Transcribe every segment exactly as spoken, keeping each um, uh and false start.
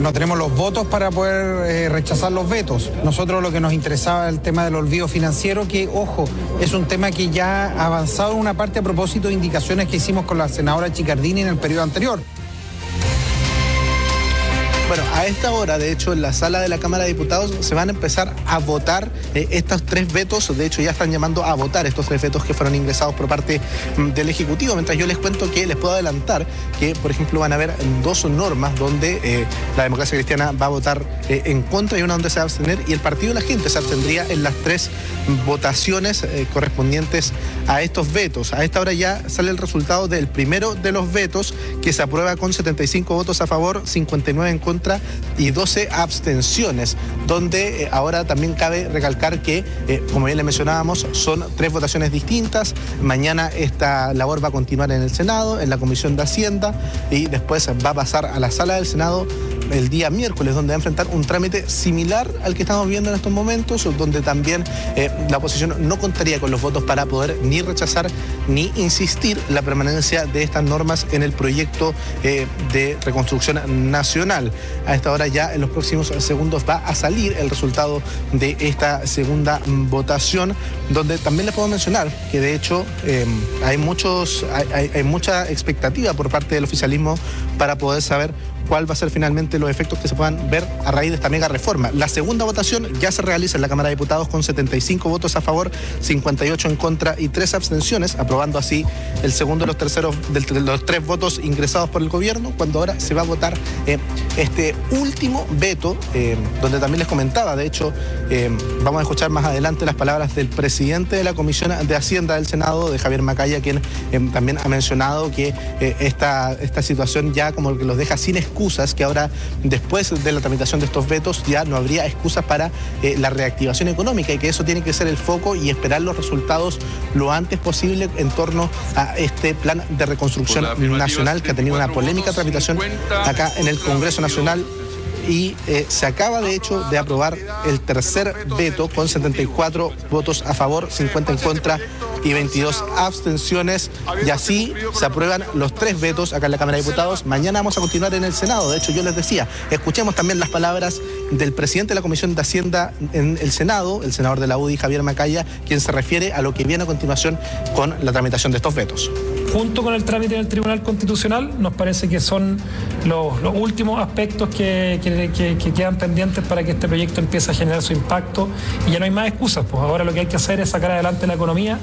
no tenemos los votos para poder eh, rechazar los vetos. Nosotros lo que nos interesaba el tema del olvido financiero, que, ojo, es un tema que ya ha avanzado en una parte a propósito de indicaciones que hicimos con la senadora Chicardini en el periodo anterior. Bueno, a esta hora, de hecho, en la sala de la Cámara de Diputados se van a empezar a votar eh, estos tres vetos. De hecho, ya están llamando a votar estos tres vetos que fueron ingresados por parte mm, del Ejecutivo. Mientras yo les cuento que les puedo adelantar que, por ejemplo, van a haber dos normas donde eh, la democracia cristiana va a votar eh, en contra y una donde se va a abstener, y el Partido de la Gente se abstendría en las tres votaciones eh, correspondientes a estos vetos. A esta hora ya sale el resultado del primero de los vetos, que se aprueba con setenta y cinco votos a favor, cincuenta y nueve en contra y doce abstenciones, donde eh, ahora también cabe recalcar que, eh, como bien le mencionábamos, son tres votaciones distintas. Mañana esta labor va a continuar en el Senado, en la Comisión de Hacienda, y después va a pasar a la sala del Senado el día miércoles, donde va a enfrentar un trámite similar al que estamos viendo en estos momentos, donde también eh, la oposición no contaría con los votos para poder ni rechazar ni insistir la permanencia de estas normas en el proyecto eh, de reconstrucción nacional. A esta hora ya en los próximos segundos va a salir el resultado de esta segunda votación, donde también les puedo mencionar que de hecho eh, hay muchos hay, hay, hay mucha expectativa por parte del oficialismo para poder saber cuál va a ser finalmente los efectos que se puedan ver a raíz de esta mega reforma. La segunda votación ya se realiza en la Cámara de Diputados con setenta y cinco votos a favor, cincuenta y ocho en contra y tres abstenciones, aprobando así el segundo de los terceros de los tres votos ingresados por el gobierno, cuando ahora se va a votar eh, este último veto, eh, donde también les comentaba, de hecho, eh, vamos a escuchar más adelante las palabras del presidente de la Comisión de Hacienda del Senado, de Javier Macaya, quien eh, también ha mencionado que eh, esta, esta situación ya como que los deja sin excusas, que ahora después de la tramitación de estos vetos ya no habría excusas para eh, la reactivación económica, y que eso tiene que ser el foco y esperar los resultados lo antes posible en torno a este plan de reconstrucción nacional que ha tenido una polémica tramitación acá en el Congreso Nacional. Y eh, se acaba de hecho de aprobar el tercer veto con setenta y cuatro votos a favor, cincuenta en contra y veintidós abstenciones, y así se aprueban los tres vetos acá en la Cámara de Diputados. Mañana vamos a continuar en el Senado. De hecho, yo les decía, escuchemos también las palabras del presidente de la Comisión de Hacienda en el Senado, el senador de la U D I, Javier Macaya, quien se refiere a lo que viene a continuación con la tramitación de estos vetos. Junto con el trámite del Tribunal Constitucional, nos parece que son los, los últimos aspectos que, que, que, que quedan pendientes para que este proyecto empiece a generar su impacto, y ya no hay más excusas, pues ahora lo que hay que hacer es sacar adelante la economía.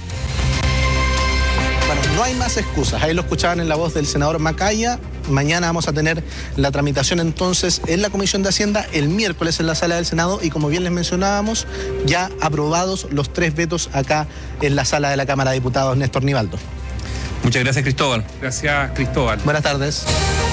Bueno, no hay más excusas, ahí lo escuchaban en la voz del senador Macaya. Mañana vamos a tener la tramitación entonces en la Comisión de Hacienda, el miércoles en la sala del Senado, y como bien les mencionábamos, ya aprobados los tres vetos acá en la sala de la Cámara de Diputados. Néstor Nivaldo. Muchas gracias, Cristóbal. Gracias, Cristóbal. Buenas tardes.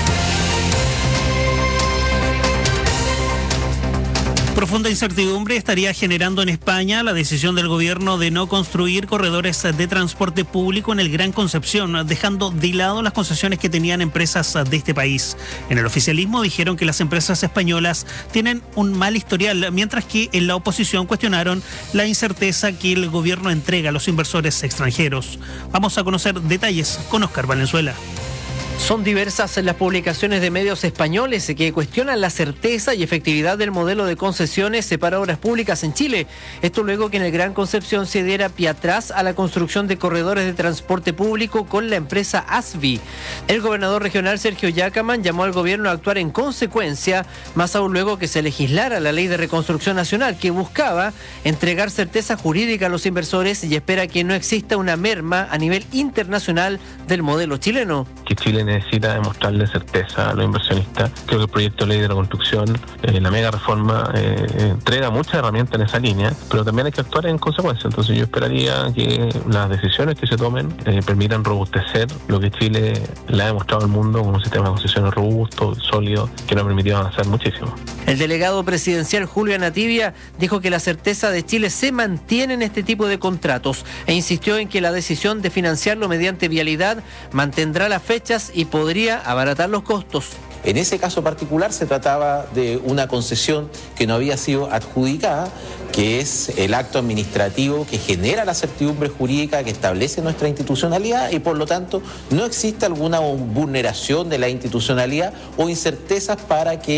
Profunda incertidumbre estaría generando en España la decisión del gobierno de no construir corredores de transporte público en el Gran Concepción, dejando de lado las concesiones que tenían empresas de este país. En el oficialismo dijeron que las empresas españolas tienen un mal historial, mientras que en la oposición cuestionaron la incerteza que el gobierno entrega a los inversores extranjeros. Vamos a conocer detalles con Óscar Valenzuela. Son diversas las publicaciones de medios españoles que cuestionan la certeza y efectividad del modelo de concesiones para obras públicas en Chile. Esto luego que en el Gran Concepción se diera pie atrás a la construcción de corredores de transporte público con la empresa ASVI. El gobernador regional Sergio Yacaman llamó al gobierno a actuar en consecuencia, más aún luego que se legislara la Ley de Reconstrucción Nacional, que buscaba entregar certeza jurídica a los inversores y espera que no exista una merma a nivel internacional del modelo chileno. Que Chile necesita demostrarle certeza a los inversionistas. Creo que el proyecto de ley de la construcción, eh, la mega reforma, eh, entrega muchas herramientas en esa línea, pero también hay que actuar en consecuencia. Entonces yo esperaría que las decisiones que se tomen eh, permitan robustecer lo que Chile le ha demostrado al mundo como un sistema de concesiones robusto, sólido, que nos ha permitido avanzar muchísimo. El delegado presidencial Julio Anativia dijo que la certeza de Chile se mantiene en este tipo de contratos e insistió en que la decisión de financiarlo mediante vialidad mantendrá las fechas y podría abaratar los costos. En ese caso particular se trataba de una concesión que no había sido adjudicada, que es el acto administrativo que genera la certidumbre jurídica que establece nuestra institucionalidad, y por lo tanto no existe alguna vulneración de la institucionalidad o incertezas para que